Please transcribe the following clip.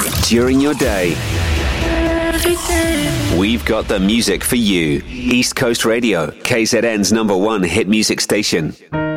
During your day, we've got the music for you. East Coast Radio, KZN's #1 hit music station.